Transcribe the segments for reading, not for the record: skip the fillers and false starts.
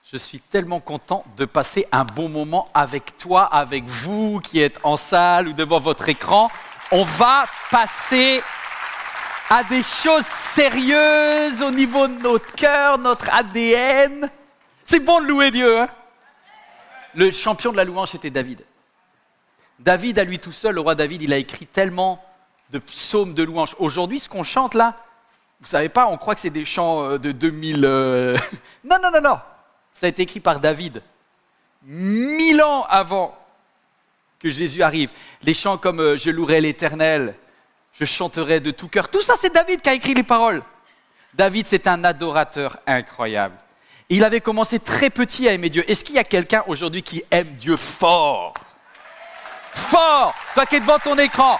Je suis tellement content de passer un bon moment avec toi, avec vous qui êtes en salle ou devant votre écran. On va passer à des choses sérieuses au niveau de notre cœur, notre ADN. C'est bon de louer Dieu, hein? Le champion de la louange, c'était David. David, à lui tout seul, le roi David, il a écrit tellement de psaumes de louange. Aujourd'hui, ce qu'on chante là, vous savez pas, on croit que c'est des chants de 2000... Non. Ça a été écrit par David, 1000 ans avant que Jésus arrive. Les chants comme « Je louerai l'Éternel »,« Je chanterai de tout cœur », tout ça c'est David qui a écrit les paroles. David, c'est un adorateur incroyable. Et il avait commencé très petit à aimer Dieu. Est-ce qu'il y a quelqu'un aujourd'hui qui aime Dieu fort? Fort! Toi qui es devant ton écran.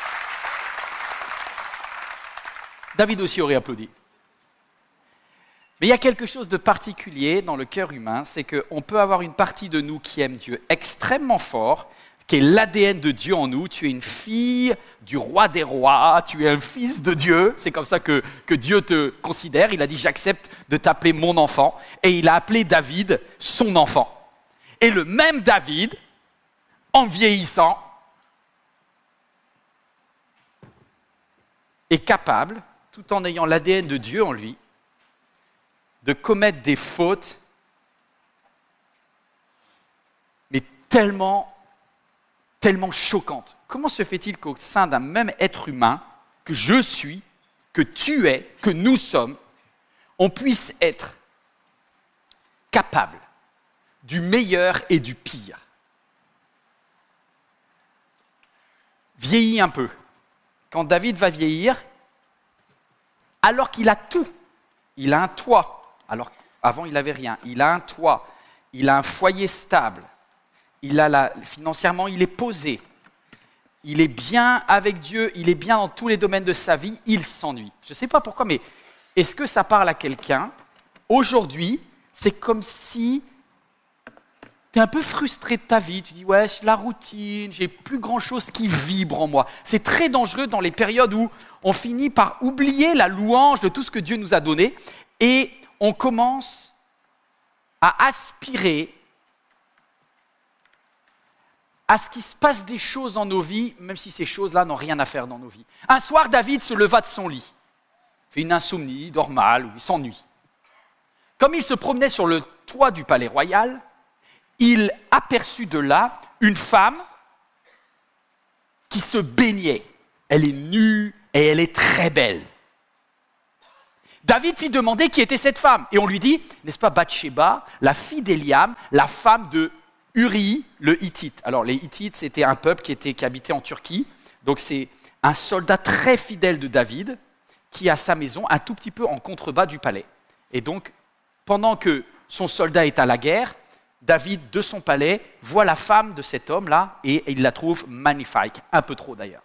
David aussi aurait applaudi. Mais il y a quelque chose de particulier dans le cœur humain, c'est qu'on peut avoir une partie de nous qui aime Dieu extrêmement fort, qui est l'ADN de Dieu en nous. Tu es une fille du roi des rois, tu es un fils de Dieu. C'est comme ça que Dieu te considère. Il a dit « J'accepte de t'appeler mon enfant ». Et il a appelé David son enfant. Et le même David, en vieillissant, est capable, tout en ayant l'ADN de Dieu en lui, de commettre des fautes, mais tellement choquantes. Comment se fait-il qu'au sein d'un même être humain, que je suis, que tu es, que nous sommes, on puisse être capable du meilleur et du pire? Vieillit un peu. Quand David va vieillir, alors qu'il a tout, il a un toit. Alors, avant, il n'avait rien. Il a un toit, il a un foyer stable, financièrement, il est posé. Il est bien avec Dieu, il est bien dans tous les domaines de sa vie, il s'ennuie. Je ne sais pas pourquoi, mais est-ce que ça parle à quelqu'un? Aujourd'hui, c'est comme si tu es un peu frustré de ta vie. Tu dis, ouais, la routine, j'ai plus grand-chose qui vibre en moi. C'est très dangereux dans les périodes où on finit par oublier la louange de tout ce que Dieu nous a donné et on commence à aspirer à ce qu'il se passe des choses dans nos vies, même si ces choses-là n'ont rien à faire dans nos vies. Un soir, David se leva de son lit, fait une insomnie, il dort mal ou il s'ennuie. Comme il se promenait sur le toit du palais royal, il aperçut de là une femme qui se baignait. Elle est nue et elle est très belle. David fit demander qui était cette femme. Et on lui dit, n'est-ce pas Bathsheba, la fille d'Éliam, la femme de Uri, le Hittite. Alors les Hittites, c'était un peuple qui habitait en Turquie. Donc c'est un soldat très fidèle de David qui a sa maison un tout petit peu en contrebas du palais. Et donc, pendant que son soldat est à la guerre, David, de son palais, voit la femme de cet homme-là et il la trouve magnifique, un peu trop d'ailleurs.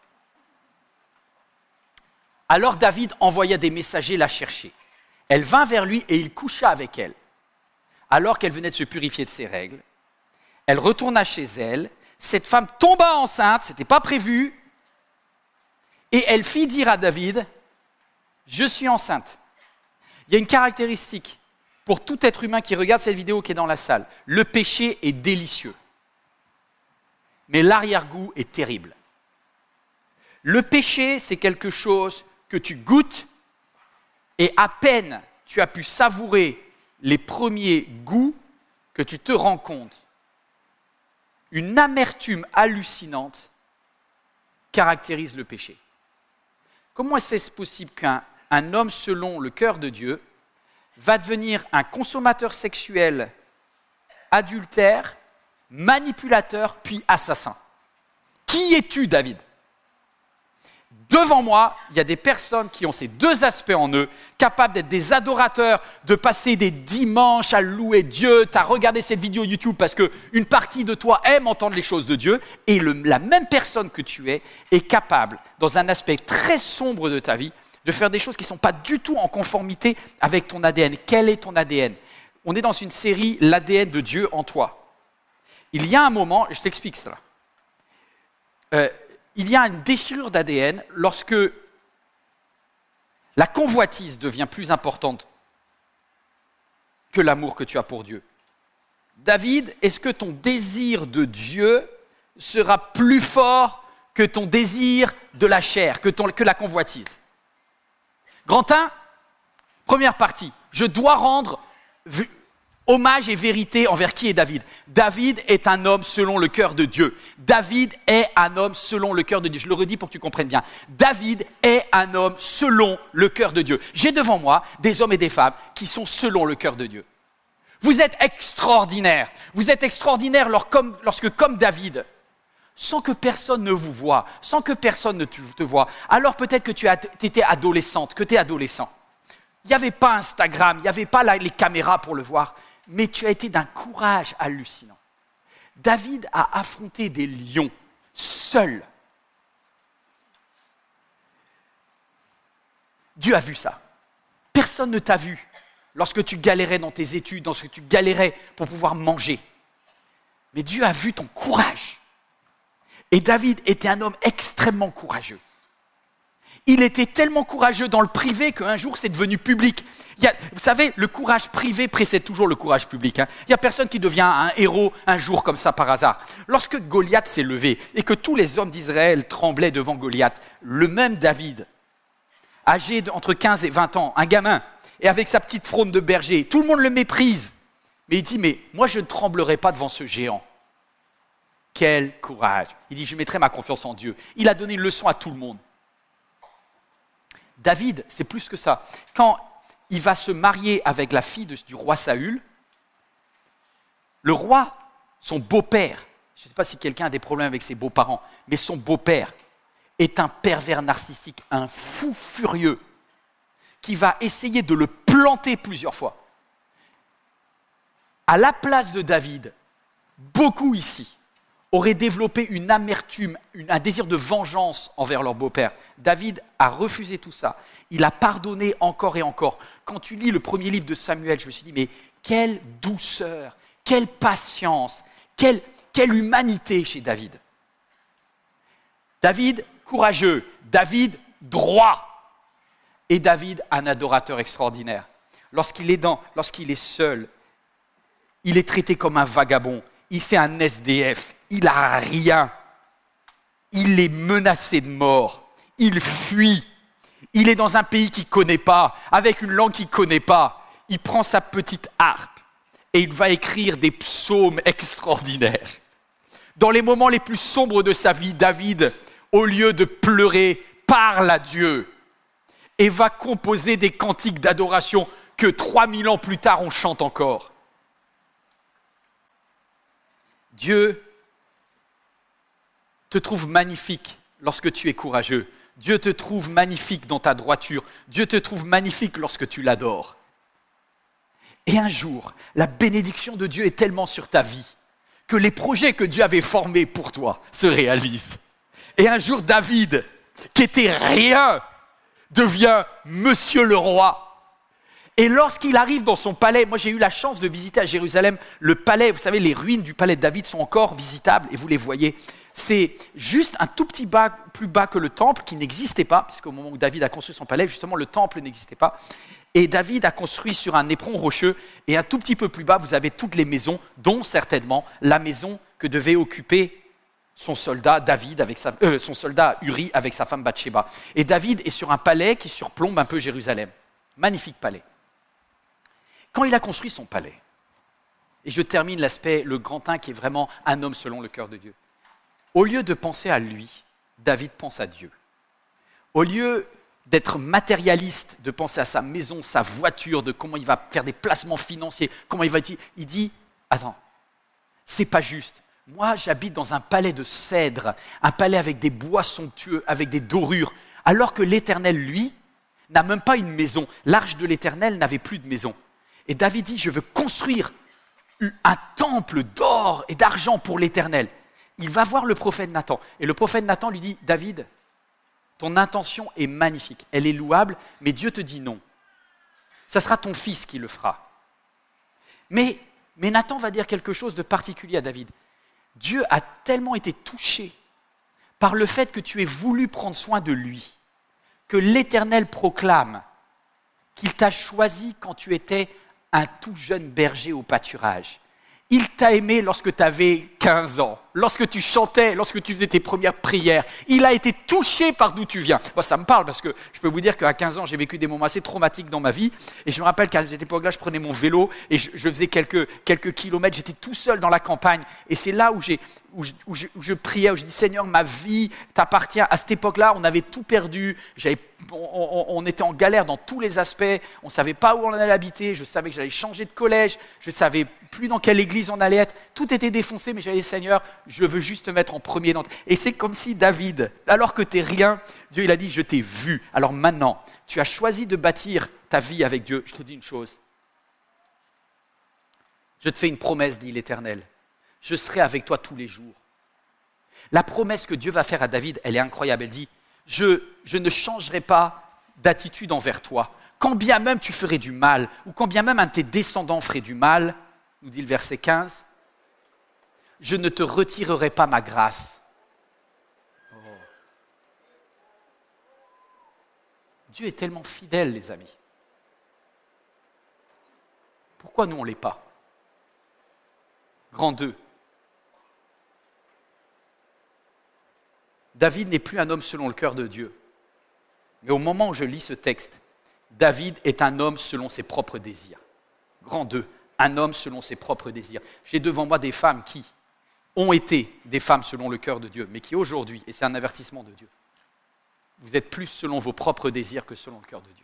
Alors David envoya des messagers la chercher. Elle vint vers lui et il coucha avec elle. Alors qu'elle venait de se purifier de ses règles, elle retourna chez elle. Cette femme tomba enceinte, ce n'était pas prévu, et elle fit dire à David, « Je suis enceinte ». Il y a une caractéristique pour tout être humain qui regarde cette vidéo qui est dans la salle. Le péché est délicieux, mais l'arrière-goût est terrible. Le péché, c'est quelque chose que tu goûtes et à peine tu as pu savourer les premiers goûts que tu te rends compte. Une amertume hallucinante caractérise le péché. Comment est-ce possible qu'un homme selon le cœur de Dieu va devenir un consommateur sexuel, adultère, manipulateur, puis assassin? Qui es-tu, David? Devant moi, il y a des personnes qui ont ces deux aspects en eux, capables d'être des adorateurs, de passer des dimanches à louer Dieu. Tu as regardé cette vidéo YouTube parce qu'une partie de toi aime entendre les choses de Dieu. Et la même personne que tu es est capable, dans un aspect très sombre de ta vie, de faire des choses qui ne sont pas du tout en conformité avec ton ADN. Quel est ton ADN? On est dans une série « L'ADN de Dieu en toi ». Il y a un moment, je t'explique cela. Il y a une déchirure d'ADN lorsque la convoitise devient plus importante que l'amour que tu as pour Dieu. David, est-ce que ton désir de Dieu sera plus fort que ton désir de la chair, que la convoitise? Grand 1, première partie. Je dois rendre hommage et vérité envers qui est David. David est un homme selon le cœur de Dieu. David est un homme selon le cœur de Dieu. Je le redis pour que tu comprennes bien. David est un homme selon le cœur de Dieu. J'ai devant moi des hommes et des femmes qui sont selon le cœur de Dieu. Vous êtes extraordinaires. Vous êtes extraordinaires lorsque, comme David, sans que personne ne vous voie, sans que personne ne te voie, alors peut-être que tu étais adolescente, que tu es adolescent. Il n'y avait pas Instagram, il n'y avait pas les caméras pour le voir, mais tu as été d'un courage hallucinant. David a affronté des lions, seul. Dieu a vu ça. Personne ne t'a vu lorsque tu galérais dans tes études, lorsque tu galérais pour pouvoir manger. Mais Dieu a vu ton courage. Et David était un homme extrêmement courageux. Il était tellement courageux dans le privé qu'un jour c'est devenu public. Vous savez, le courage privé précède toujours le courage public. Il n'y a personne qui devient un héros un jour comme ça par hasard. Lorsque Goliath s'est levé et que tous les hommes d'Israël tremblaient devant Goliath, le même David, âgé entre 15 et 20 ans, un gamin, et avec sa petite frône de berger, tout le monde le méprise. Mais il dit, mais moi je ne tremblerai pas devant ce géant. Quel courage! Il dit, je mettrai ma confiance en Dieu. Il a donné une leçon à tout le monde. David, c'est plus que ça. Quand il va se marier avec la fille du roi Saül, le roi, son beau-père, je ne sais pas si quelqu'un a des problèmes avec ses beaux-parents, mais son beau-père est un pervers narcissique, un fou furieux, qui va essayer de le planter plusieurs fois. À la place de David, beaucoup ici auraient développé une amertume, un désir de vengeance envers leur beau-père. David a refusé tout ça. Il a pardonné encore et encore. Quand tu lis le premier livre de Samuel, je me suis dit, mais quelle douceur, quelle patience, quelle humanité chez David. David, courageux. David, droit. Et David, un adorateur extraordinaire. Lorsqu'il est seul, il est traité comme un vagabond. C'est un SDF. Il n'a rien. Il est menacé de mort. Il fuit. Il est dans un pays qu'il ne connaît pas, avec une langue qu'il ne connaît pas. Il prend sa petite harpe et il va écrire des psaumes extraordinaires. Dans les moments les plus sombres de sa vie, David, au lieu de pleurer, parle à Dieu et va composer des cantiques d'adoration que 3000 ans plus tard, on chante encore. Dieu te trouve magnifique lorsque tu es courageux. Dieu te trouve magnifique dans ta droiture. Dieu te trouve magnifique lorsque tu l'adores. Et un jour, la bénédiction de Dieu est tellement sur ta vie que les projets que Dieu avait formés pour toi se réalisent. Et un jour, David, qui était rien, devient Monsieur le roi. Et lorsqu'il arrive dans son palais, moi j'ai eu la chance de visiter à Jérusalem le palais, vous savez, les ruines du palais de David sont encore visitables et vous les voyez. C'est juste un tout petit plus bas que le temple qui n'existait pas, puisqu'au moment où David a construit son palais, justement le temple n'existait pas. Et David a construit sur un éperon rocheux et un tout petit peu plus bas, vous avez toutes les maisons, dont certainement la maison que devait occuper son soldat son soldat Uri avec sa femme Bathsheba. Et David est sur un palais qui surplombe un peu Jérusalem. Magnifique palais. Quand il a construit son palais, et je termine le grand 1 qui est vraiment un homme selon le cœur de Dieu, au lieu de penser à lui, David pense à Dieu. Au lieu d'être matérialiste, de penser à sa maison, sa voiture, de comment il va faire des placements financiers, il dit, attends, c'est pas juste. Moi, j'habite dans un palais de cèdre, un palais avec des bois somptueux, avec des dorures, alors que l'Éternel, lui, n'a même pas une maison. L'arche de l'Éternel n'avait plus de maison. Et David dit, je veux construire un temple d'or et d'argent pour l'Éternel. Il va voir le prophète Nathan. Et le prophète Nathan lui dit, David, ton intention est magnifique, elle est louable, mais Dieu te dit non. Ça sera ton fils qui le fera. Mais Nathan va dire quelque chose de particulier à David. Dieu a tellement été touché par le fait que tu aies voulu prendre soin de lui, que l'Éternel proclame qu'il t'a choisi quand tu étais un tout jeune berger au pâturage. Il t'a aimé lorsque tu avais 15 ans, lorsque tu chantais, lorsque tu faisais tes premières prières. Il a été touché par d'où tu viens. Moi, ça me parle parce que je peux vous dire qu'à 15 ans, j'ai vécu des moments assez traumatiques dans ma vie. Et je me rappelle qu'à cette époque-là, je prenais mon vélo et je faisais quelques kilomètres. J'étais tout seul dans la campagne. Et c'est là où je priais, où je dis Seigneur, ma vie t'appartient. À cette époque-là, on avait tout perdu. On était en galère dans tous les aspects. On ne savait pas où on allait habiter. Je savais que j'allais changer de collège. Je ne savais plus dans quelle église on allait être. Tout était défoncé, mais j'avais dit Seigneur, je veux juste te mettre en premier. Et c'est comme si David, alors que tu n'es rien, Dieu il a dit je t'ai vu. Alors maintenant, tu as choisi de bâtir ta vie avec Dieu. Je te dis une chose. Je te fais une promesse, dit l'Éternel. Je serai avec toi tous les jours. La promesse que Dieu va faire à David, elle est incroyable. Elle dit, je ne changerai pas d'attitude envers toi. Quand bien même tu ferais du mal, ou quand bien même un de tes descendants ferait du mal, nous dit le verset 15, je ne te retirerai pas ma grâce. Oh. Dieu est tellement fidèle, les amis. Pourquoi nous on ne l'est pas? Grand 2. David n'est plus un homme selon le cœur de Dieu. Mais au moment où je lis ce texte, David est un homme selon ses propres désirs. Grand 2. Un homme selon ses propres désirs. J'ai devant moi des femmes qui ont été des femmes selon le cœur de Dieu, mais qui aujourd'hui, et c'est un avertissement de Dieu, vous êtes plus selon vos propres désirs que selon le cœur de Dieu.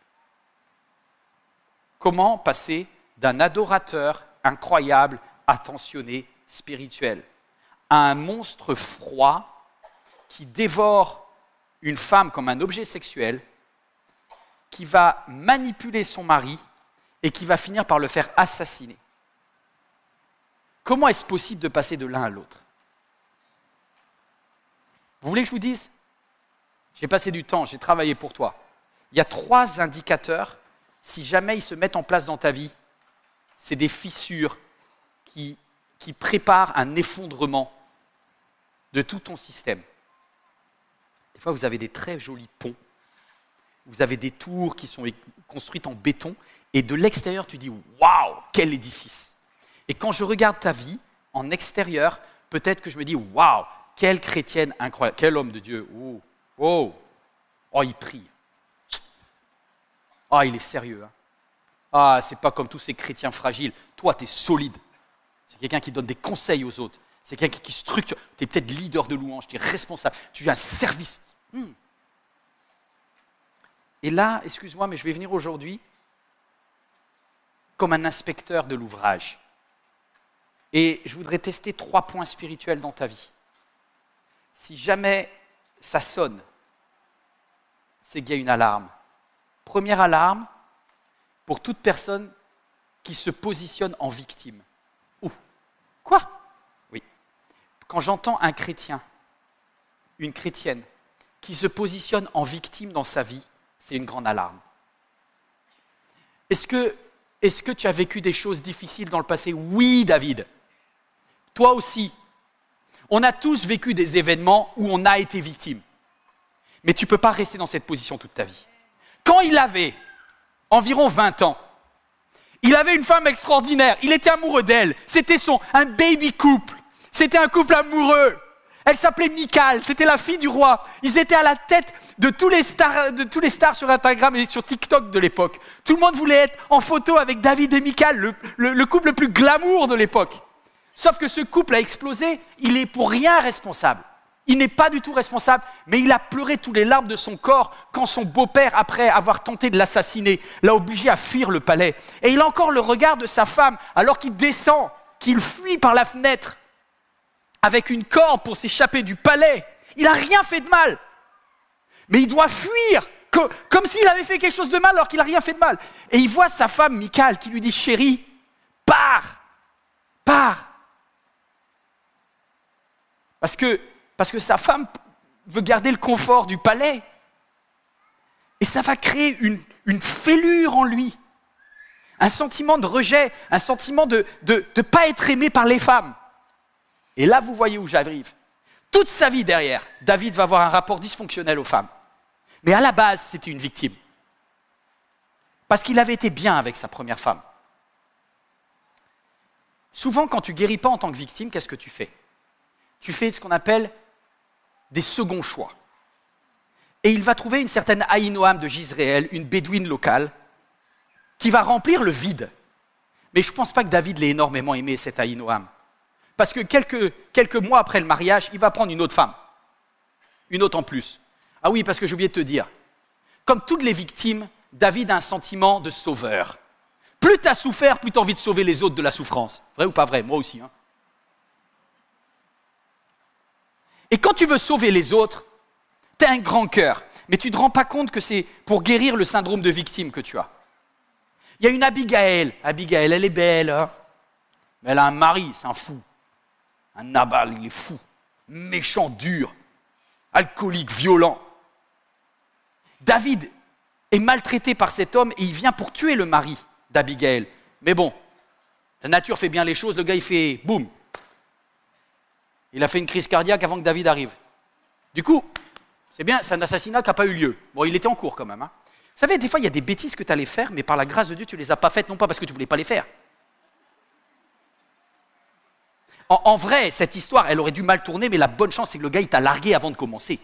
Comment passer d'un adorateur incroyable, attentionné, spirituel, à un monstre froid qui dévore une femme comme un objet sexuel, qui va manipuler son mari et qui va finir par le faire assassiner? Comment est-ce possible de passer de l'un à l'autre? Vous voulez que je vous dise? J'ai passé du temps, j'ai travaillé pour toi. Il y a 3 indicateurs, si jamais ils se mettent en place dans ta vie, c'est des fissures qui préparent un effondrement de tout ton système. Des fois, vous avez des très jolis ponts, vous avez des tours qui sont construites en béton, et de l'extérieur, tu dis « Waouh, quel édifice !» Et quand je regarde ta vie, en extérieur, peut-être que je me dis « Waouh, quelle chrétienne incroyable, quel homme de Dieu, oh, il prie. Ah, il est sérieux. Hein. Ah, c'est pas comme tous ces chrétiens fragiles. Toi, tu es solide. C'est quelqu'un qui donne des conseils aux autres. C'est quelqu'un qui structure. Tu es peut-être leader de louange, tu es responsable. Tu as un service. Et là, excuse-moi, mais je vais venir aujourd'hui comme un inspecteur de l'ouvrage. Et je voudrais tester 3 points spirituels dans ta vie. Si jamais ça sonne, c'est qu'il y a une alarme. Première alarme, pour toute personne qui se positionne en victime. Quoi? Oui. Quand j'entends un chrétien, une chrétienne, qui se positionne en victime dans sa vie, c'est une grande alarme. Est-ce que tu as vécu des choses difficiles dans le passé? Oui, David. Toi aussi. On a tous vécu des événements où on a été victime. Mais tu ne peux pas rester dans cette position toute ta vie. Quand il avait environ 20 ans, il avait une femme extraordinaire, il était amoureux d'elle, c'était un baby couple, c'était un couple amoureux. Elle s'appelait Michal, c'était la fille du roi. Ils étaient à la tête de tous les stars sur Instagram et sur TikTok de l'époque. Tout le monde voulait être en photo avec David et Michal, le couple le plus glamour de l'époque. Sauf que ce couple a explosé, il est pour rien responsable. Il n'est pas du tout responsable, mais il a pleuré tous les larmes de son corps quand son beau-père, après avoir tenté de l'assassiner, l'a obligé à fuir le palais. Et il a encore le regard de sa femme, alors qu'il descend, qu'il fuit par la fenêtre, avec une corde pour s'échapper du palais. Il n'a rien fait de mal, mais il doit fuir, comme s'il avait fait quelque chose de mal alors qu'il n'a rien fait de mal. Et il voit sa femme, Michal, qui lui dit « Chérie, pars !» Parce que sa femme veut garder le confort du palais. Et ça va créer une fêlure en lui. Un sentiment de rejet, un sentiment de ne pas être aimé par les femmes. Et là, vous voyez où j'arrive. Toute sa vie derrière, David va avoir un rapport dysfonctionnel aux femmes. Mais à la base, c'était une victime. Parce qu'il avait été bien avec sa première femme. Souvent, quand tu guéris pas en tant que victime, qu'est-ce que tu fais? Tu fais ce qu'on appelle des seconds choix. Et il va trouver une certaine Ahinoam de Jizréel, une bédouine locale, qui va remplir le vide. Mais je ne pense pas que David l'ait énormément aimé, cette Ahinoam. Parce que quelques mois après le mariage, il va prendre une autre femme. Une autre en plus. Ah oui, parce que j'ai oublié de te dire. Comme toutes les victimes, David a un sentiment de sauveur. Plus tu as souffert, plus tu as envie de sauver les autres de la souffrance. Vrai ou pas vrai? Moi aussi. Et quand tu veux sauver les autres, tu as un grand cœur. Mais tu ne te rends pas compte que c'est pour guérir le syndrome de victime que tu as. Il y a une Abigail. Abigail, elle est belle. Mais elle a un mari, c'est un fou. Un Nabal, il est fou. Méchant, dur. Alcoolique, violent. David est maltraité par cet homme et il vient pour tuer le mari d'Abigail. Mais bon, la nature fait bien les choses, le gars il fait boum. Il a fait une crise cardiaque avant que David arrive. Du coup, c'est bien, c'est un assassinat qui n'a pas eu lieu. Bon, il était en cours quand même. Vous savez, des fois il y a des bêtises que tu allais faire, mais par la grâce de Dieu, tu ne les as pas faites, non pas parce que tu ne voulais pas les faire. En vrai, cette histoire, elle aurait dû mal tourner, mais la bonne chance, c'est que le gars, il t'a largué avant de commencer.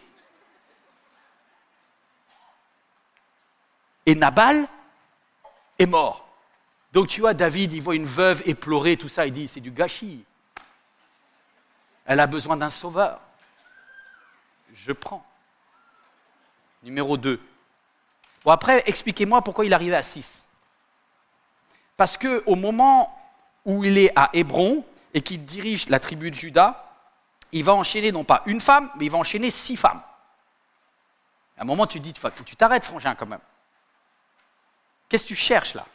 Et Nabal est mort. Donc tu vois, David, il voit une veuve éplorée, tout ça, il dit, c'est du gâchis. Elle a besoin d'un sauveur. Je prends. Numéro 2. Bon, après, expliquez-moi pourquoi il est arrivé à 6. Parce qu'au moment où il est à Hébron, et qu'il dirige la tribu de Juda, il va enchaîner non pas une femme, mais il va enchaîner 6 femmes. À un moment, tu te dis, faut que tu t'arrêtes, frangin, quand même. Qu'est-ce que tu cherches, là?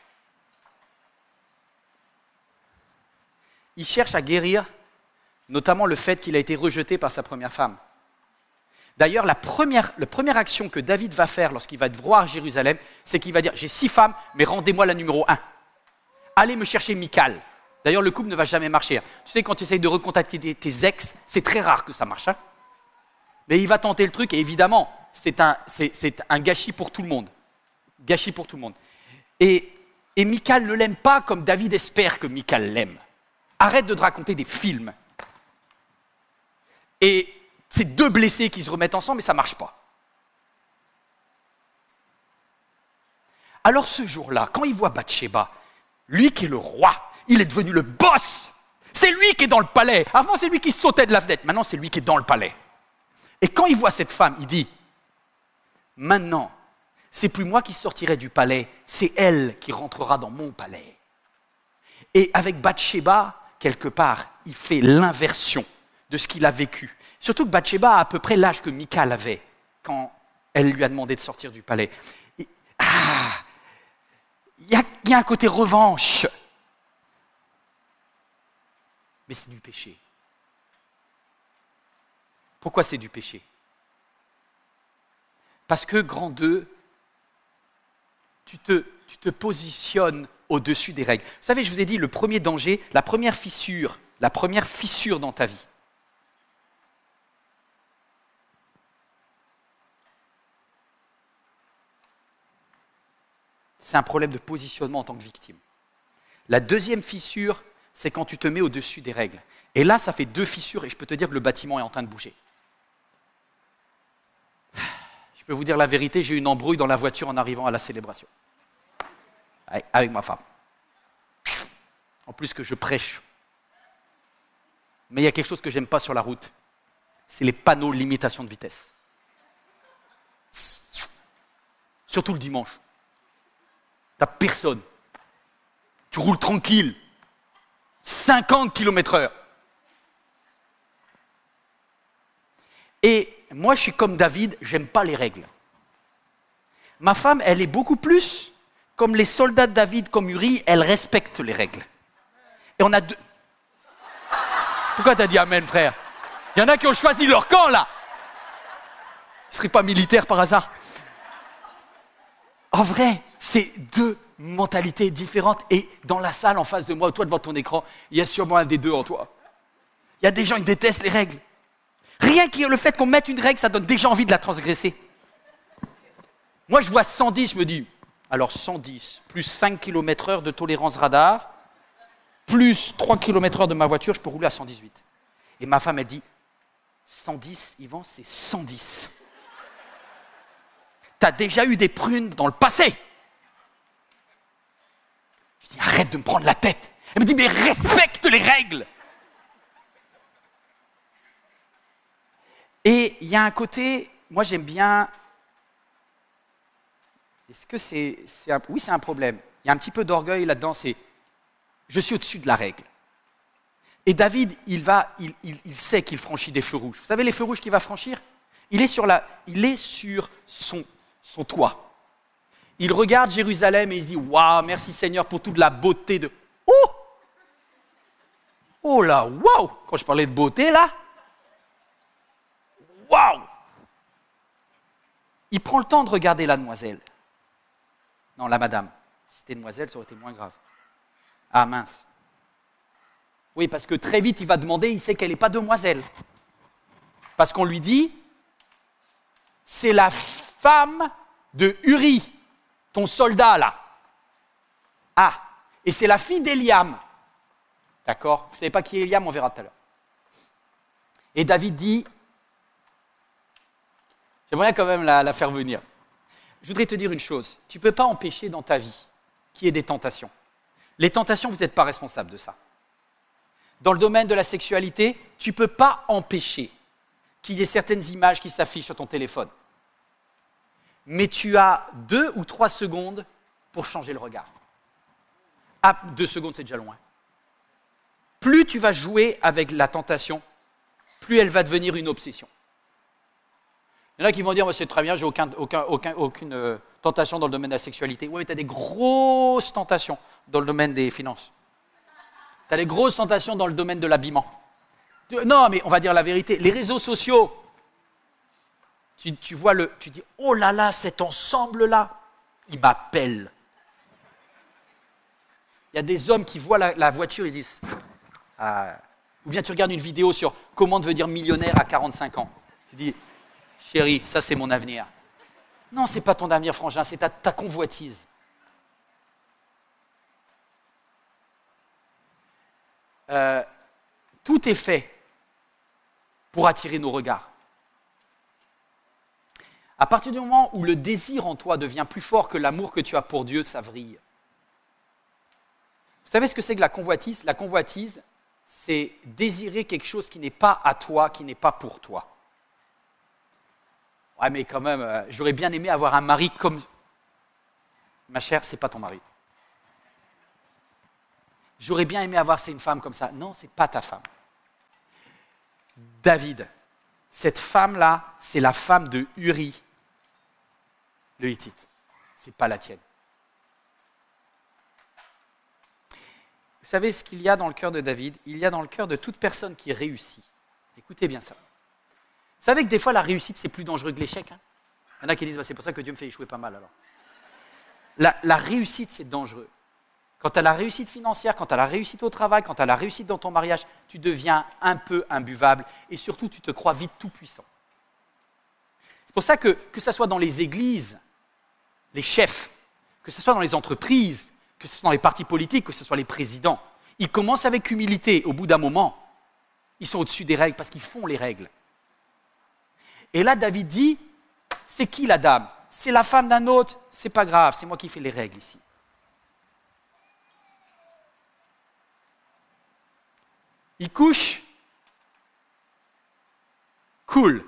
Il cherche à guérir, notamment le fait qu'il a été rejeté par sa première femme. D'ailleurs, la première action que David va faire lorsqu'il va être roi à Jérusalem, c'est qu'il va dire, j'ai 6 femmes, mais rendez-moi la numéro 1. Allez me chercher Michal. D'ailleurs, le couple ne va jamais marcher. Tu sais, quand tu essayes de recontacter tes ex, c'est très rare que ça marche. Mais il va tenter le truc et évidemment, c'est un gâchis pour tout le monde. Gâchis pour tout le monde. Et Michal ne l'aime pas comme David espère que Michal l'aime. Arrête de te raconter des films. Et c'est 2 blessés qui se remettent ensemble et ça ne marche pas. Alors ce jour-là, quand il voit Bathsheba, lui qui est le roi, il est devenu le boss. C'est lui qui est dans le palais. Avant, c'est lui qui sautait de la fenêtre. Maintenant, c'est lui qui est dans le palais. Et quand il voit cette femme, il dit, maintenant, c'est plus moi qui sortirai du palais, c'est elle qui rentrera dans mon palais. Et avec Bathsheba, quelque part, il fait l'inversion de ce qu'il a vécu. Surtout que Bathsheba a à peu près l'âge que Michal avait quand elle lui a demandé de sortir du palais. Il y a un côté revanche. Mais c'est du péché. Pourquoi c'est du péché? Parce que, grand 2, tu te positionnes au-dessus des règles. Vous savez, je vous ai dit, le premier danger, la première fissure dans ta vie, c'est un problème de positionnement en tant que victime. La deuxième fissure, c'est quand tu te mets au-dessus des règles. Et là, ça fait 2 fissures et je peux te dire que le bâtiment est en train de bouger. Je peux vous dire la vérité, j'ai eu une embrouille dans la voiture en arrivant à la célébration. Avec ma femme. En plus que je prêche. Mais il y a quelque chose que j'aime pas sur la route. C'est les panneaux limitation de vitesse. Surtout le dimanche. T'as personne. Tu roules tranquille. 50 km/h. Et moi, je suis comme David, j'aime pas les règles. Ma femme, elle est beaucoup plus comme les soldats de David, comme Uri, elle respecte les règles. Et on a 2... Pourquoi t'as dit amen, frère? Il y en a qui ont choisi leur camp, là. Ce serait pas militaire par hasard. En vrai, c'est 2 mentalités différentes. Et dans la salle en face de moi, ou toi devant ton écran, il y a sûrement un des 2 en toi. Il y a des gens qui détestent les règles. Rien que le fait qu'on mette une règle, ça donne déjà envie de la transgresser. Moi, je vois 110, je me dis, alors 110 plus 5 km/h de tolérance radar, plus 3 km/h de ma voiture, je peux rouler à 118. Et ma femme, elle dit, 110, Yvan, c'est 110. T'as déjà eu des prunes dans le passé. Je dis, arrête de me prendre la tête. Elle me dit, mais respecte les règles. Et il y a un côté, moi j'aime bien, est-ce que oui, c'est un problème. Il y a un petit peu d'orgueil là-dedans, c'est, je suis au-dessus de la règle. Et David, il sait qu'il franchit des feux rouges. Vous savez les feux rouges qu'il va franchir ? Il est sur son toit. Il regarde Jérusalem et il se dit, waouh, merci Seigneur pour toute la beauté de... Oh là, waouh! Quand je parlais de beauté là, waouh! Il prend le temps de regarder la demoiselle. Non, la madame. Si c'était demoiselle, ça aurait été moins grave. Ah mince. Oui, parce que très vite, il va demander, il sait qu'elle n'est pas demoiselle. Parce qu'on lui dit, c'est la femme de Uri, ton soldat là. Ah, et c'est la fille d'Eliam. D'accord ? Vous ne savez pas qui est Eliam, on verra tout à l'heure. Et David dit, j'aimerais quand même la faire venir. Je voudrais te dire une chose, tu ne peux pas empêcher dans ta vie qu'il y ait des tentations. Les tentations, vous n'êtes pas responsable de ça. Dans le domaine de la sexualité, tu ne peux pas empêcher qu'il y ait certaines images qui s'affichent sur ton téléphone. Mais tu as 2 ou 3 secondes pour changer le regard. Ah, 2 secondes, c'est déjà loin. Plus tu vas jouer avec la tentation, plus elle va devenir une obsession. Il y en a qui vont dire, moi c'est très bien, j'ai aucune tentation dans le domaine de la sexualité. Oui, mais tu as des grosses tentations dans le domaine des finances. Tu as des grosses tentations dans le domaine de l'habillement. Non, mais on va dire la vérité. Les réseaux sociaux, tu vois tu dis, oh là là, cet ensemble-là, il m'appelle. Il y a des hommes qui voient la voiture et disent, ah. Ou bien tu regardes une vidéo sur comment devenir millionnaire à 45 ans. Tu dis, chérie, ça c'est mon avenir. Non, c'est pas ton avenir, frangin, c'est ta convoitise. Tout est fait pour attirer nos regards. À partir du moment où le désir en toi devient plus fort que l'amour que tu as pour Dieu, ça vrille. Vous savez ce que c'est que la convoitise ? La convoitise, c'est désirer quelque chose qui n'est pas à toi, qui n'est pas pour toi. Ouais, mais quand même, j'aurais bien aimé avoir un mari comme... Ma chère, c'est pas ton mari. J'aurais bien aimé avoir une femme comme ça. Non, c'est pas ta femme. David, cette femme-là, c'est la femme de Uri, le Hittite. C'est pas la tienne. Vous savez ce qu'il y a dans le cœur de David ? Il y a dans le cœur de toute personne qui réussit. Écoutez bien ça. Vous savez que des fois, la réussite, c'est plus dangereux que l'échec. Il y en a qui disent, c'est pour ça que Dieu me fait échouer pas mal alors. La réussite, c'est dangereux. Quand tu as la réussite financière, quand tu as la réussite au travail, quand tu as la réussite dans ton mariage, tu deviens un peu imbuvable et surtout, tu te crois vite tout puissant. C'est pour ça que ce soit dans les églises, les chefs, que ce soit dans les entreprises, que ce soit dans les partis politiques, que ce soit les présidents, ils commencent avec humilité. Au bout d'un moment, ils sont au-dessus des règles parce qu'ils font les règles. Et là, David dit, c'est qui la dame ? C'est la femme d'un autre ? C'est pas grave, c'est moi qui fais les règles ici. Il couche. Cool.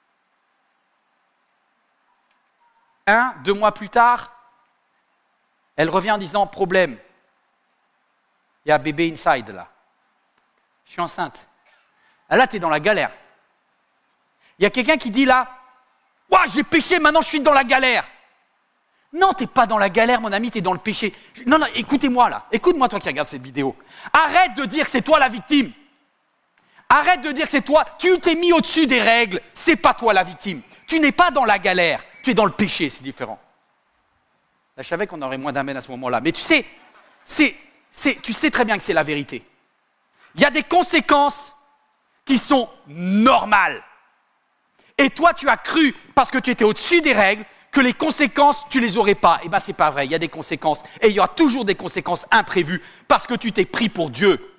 2 mois plus tard, elle revient en disant, problème. Il y a un bébé inside là. Je suis enceinte. Là, tu es dans la galère. Il y a quelqu'un qui dit là, ouah, j'ai péché, maintenant je suis dans la galère. Non, tu n'es pas dans la galère, mon ami, tu es dans le péché. Non, écoutez-moi là. Écoute-moi, toi qui regardes cette vidéo. Arrête de dire que c'est toi la victime. Arrête de dire que c'est toi. Tu t'es mis au-dessus des règles. C'est pas toi la victime. Tu n'es pas dans la galère. Tu es dans le péché, c'est différent. Là, je savais qu'on aurait moins d'amène à ce moment-là. Mais tu sais, tu sais très bien que c'est la vérité. Il y a des conséquences qui sont normales. Et toi, tu as cru, parce que tu étais au-dessus des règles, que les conséquences, tu les aurais pas. Eh bien, c'est pas vrai, il y a des conséquences. Et il y aura toujours des conséquences imprévues parce que tu t'es pris pour Dieu.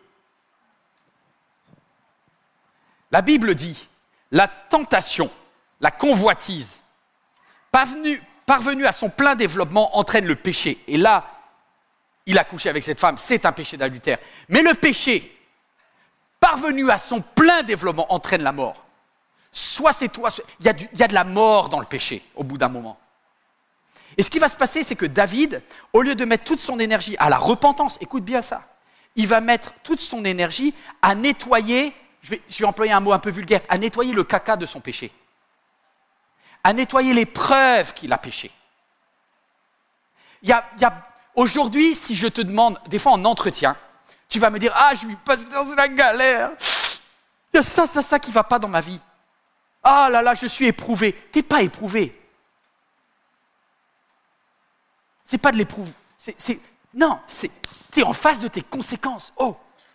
La Bible dit, la tentation, la convoitise, parvenue à son plein développement, entraîne le péché. Et là, il a couché avec cette femme, c'est un péché d'adultère. Mais le péché, parvenu à son plein développement, entraîne la mort. Soit c'est toi, il y a de la mort dans le péché au bout d'un moment. Et ce qui va se passer, c'est que David, au lieu de mettre toute son énergie à la repentance, écoute bien ça, il va mettre toute son énergie à nettoyer, je vais employer un mot un peu vulgaire, à nettoyer le caca de son péché, à nettoyer les preuves qu'il a péché. Aujourd'hui, si je te demande, des fois en entretien, tu vas me dire « Ah, je suis passé dans la galère, il y a ça qui ne va pas dans ma vie. Ah là là, je suis éprouvé. » Tu n'es pas éprouvé. C'est pas de l'éprouve. Non, tu es en face de tes conséquences. Oh!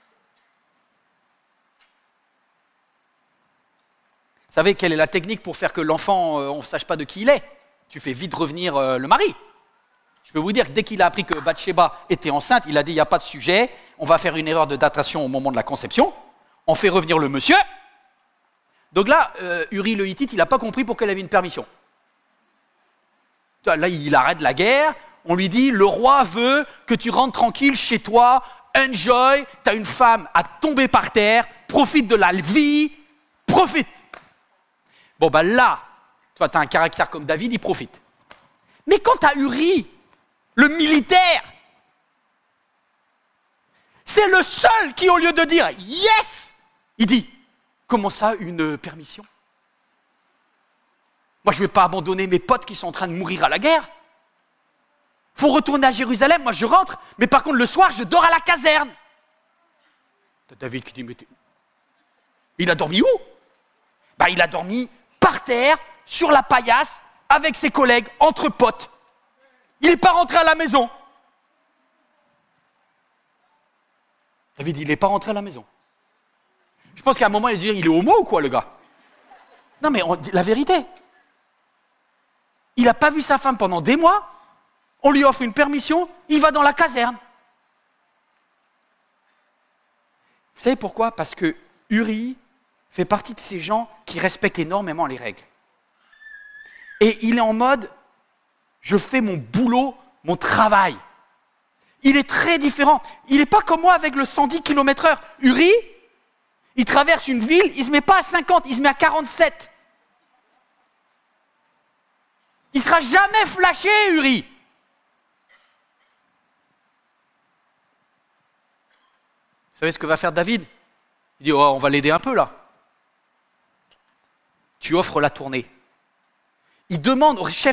Vous savez quelle est la technique pour faire que l'enfant, on ne sache pas de qui il est? Tu fais vite revenir le mari. Je peux vous dire que dès qu'il a appris que Bathsheba était enceinte, il a dit il n'y a pas de sujet, on va faire une erreur de datation au moment de la conception, on fait revenir le monsieur. Donc là, Uri le Hittite, il n'a pas compris pourquoi il avait une permission. Là, il arrête la guerre, on lui dit le roi veut que tu rentres tranquille chez toi, enjoy, tu as une femme à tomber par terre, profite de la vie, profite. Bon ben là, toi tu as un caractère comme David, il profite. Mais quand tu as Uri, le militaire, c'est le seul qui, au lieu de dire « Yes !» il dit « Comment ça, une permission ? Moi, je ne vais pas abandonner mes potes qui sont en train de mourir à la guerre. Il faut retourner à Jérusalem, moi je rentre, mais par contre le soir, je dors à la caserne. » T'as David qui dit « Mais il a dormi où ? » Ben, il a dormi par terre, sur la paillasse, avec ses collègues, entre potes. Il n'est pas rentré à la maison. David dit, il n'est pas rentré à la maison. Je pense qu'à un moment, il a dit, il est homo ou quoi, le gars? Non, mais la vérité. Il n'a pas vu sa femme pendant des mois. On lui offre une permission. Il va dans la caserne. Vous savez pourquoi? Parce que Uri fait partie de ces gens qui respectent énormément les règles. Et il est en mode, je fais mon boulot, mon travail. Il est très différent. Il n'est pas comme moi avec le 110 km/h. Uri, il traverse une ville, il ne se met pas à 50, il se met à 47. Il ne sera jamais flashé, Uri. Vous savez ce que va faire David? Il dit, oh, on va l'aider un peu là. Tu offres la tournée. Il demande au chef